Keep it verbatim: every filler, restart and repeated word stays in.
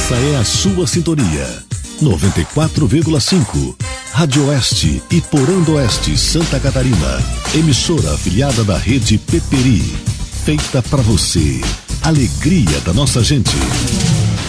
Essa é a sua sintonia. noventa e quatro vírgula cinco. Rádio Oeste e Porã do Oeste, Santa Catarina. Emissora afiliada da rede Peperi. Feita pra você. Alegria da nossa gente.